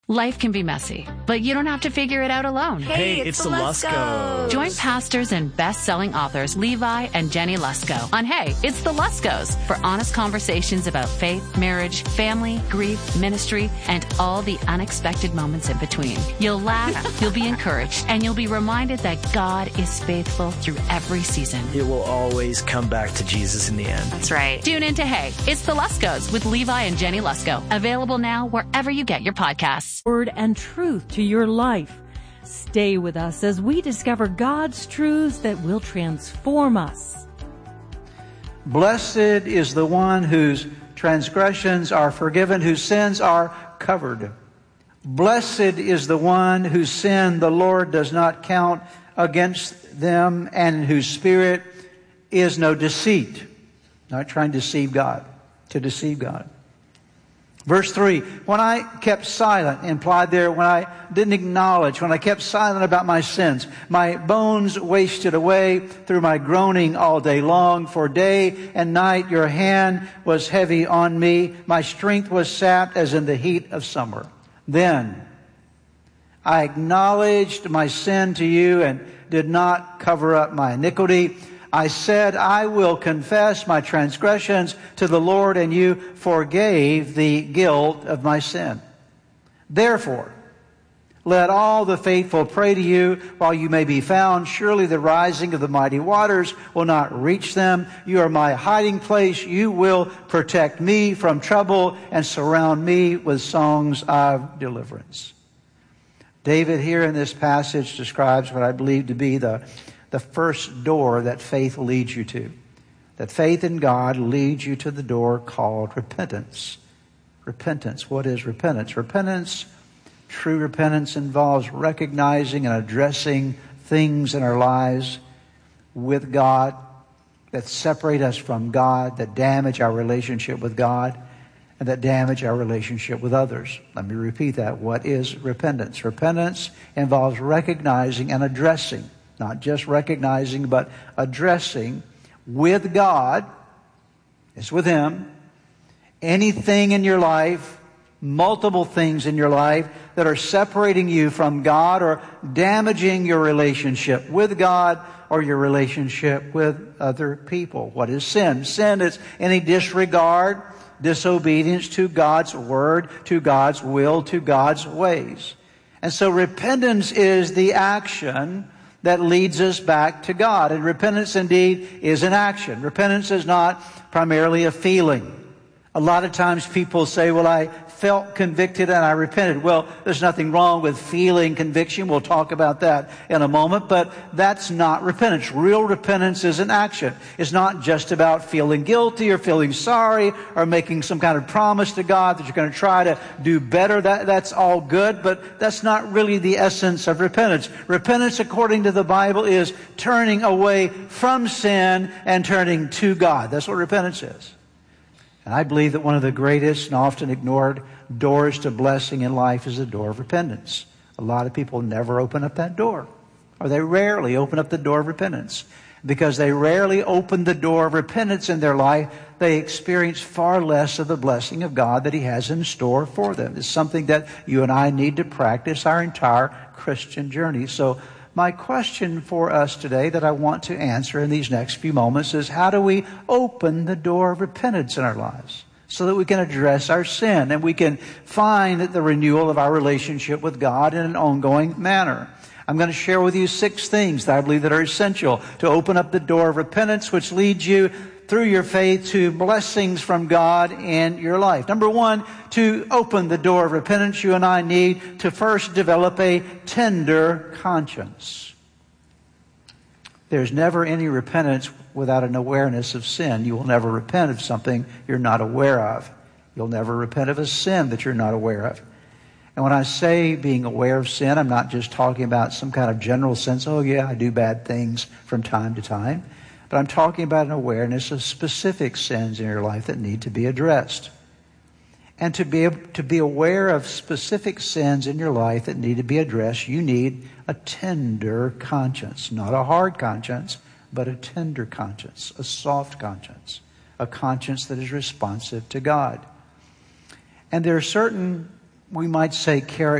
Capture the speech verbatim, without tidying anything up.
Life can be messy, but you don't have to figure it out alone. Hey, it's, it's the Luskos. Join pastors and best-selling authors Levi and Jenny Lusko on Hey, It's the Luskos for honest conversations about faith, marriage, family, grief, ministry, and all the unexpected moments in between. You'll laugh, you'll be encouraged, and you'll be reminded that God is faithful through every season. It will always come back to Jesus in the end. That's right. Tune in to Hey, It's the Luskos with Levi and Jenny Lusko. Available now wherever you get your podcasts. Word and truth to your life. Stay with us as we discover God's truths that will transform us. Blessed is the one whose transgressions are forgiven, whose sins are covered. Blessed is the one whose sin the Lord does not count against them, and in whose spirit is no deceit. Not trying to deceive God, to deceive God. Verse three, when I kept silent, implied there, when I didn't acknowledge, when I kept silent about my sins, my bones wasted away through my groaning all day long. For day and night your hand was heavy on me. My strength was sapped as in the heat of summer. Then I acknowledged my sin to you and did not cover up my iniquity. I said, I will confess my transgressions to the Lord, and you forgave the guilt of my sin. Therefore, let all the faithful pray to you while you may be found. Surely the rising of the mighty waters will not reach them. You are my hiding place. You will protect me from trouble and surround me with songs of deliverance. David here in this passage describes what I believe to be the The first door that faith leads you to. That faith in God leads you to the door called repentance. Repentance. What is repentance? Repentance, true repentance, involves recognizing and addressing things in our lives with God that separate us from God, that damage our relationship with God, and that damage our relationship with others. Let me repeat that. What is repentance? Repentance involves recognizing and addressing. Not just recognizing, but addressing with God, it's with Him, anything in your life, multiple things in your life that are separating you from God or damaging your relationship with God or your relationship with other people. What is sin? Sin is any disregard, disobedience to God's word, to God's will, to God's ways. And so repentance is the action that leads us back to God. And repentance indeed is an action. Repentance is not primarily a feeling. A lot of times people say, well, I felt convicted and I repented. Well, there's nothing wrong with feeling conviction. We'll talk about that in a moment, but that's not repentance. Real repentance is an action. It's not just about feeling guilty or feeling sorry or making some kind of promise to God that you're going to try to do better. That, that's all good, but that's not really the essence of repentance. Repentance, according to the Bible, is turning away from sin and turning to God. That's what repentance is. And I believe that one of the greatest and often ignored doors to blessing in life is the door of repentance. A lot of people never open up that door, or they rarely open up the door of repentance. Because they rarely open the door of repentance in their life, they experience far less of the blessing of God that He has in store for them. It's something that you and I need to practice our entire Christian journey. So my question for us today that I want to answer in these next few moments is, how do we open the door of repentance in our lives so that we can address our sin and we can find the renewal of our relationship with God in an ongoing manner? I'm going to share with you six things that I believe that are essential to open up the door of repentance, which leads you through your faith to blessings from God in your life. Number one, to open the door of repentance, you and I need to first develop a tender conscience. There's never any repentance without an awareness of sin. You will never repent of something you're not aware of. You'll never repent of a sin that you're not aware of. And when I say being aware of sin, I'm not just talking about some kind of general sense, oh yeah, I do bad things from time to time. But I'm talking about an awareness of specific sins in your life that need to be addressed. And to be able to be aware of specific sins in your life that need to be addressed, you need a tender conscience. Not a hard conscience, but a tender conscience, a soft conscience, a conscience that is responsive to God. And there are certain, we might say, characteristics